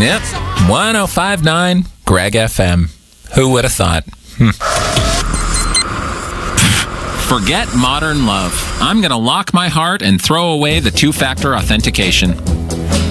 Yep, 105.9 Greg FM. Who would have thought? Forget modern love. I'm going to lock my heart and throw away the two-factor authentication.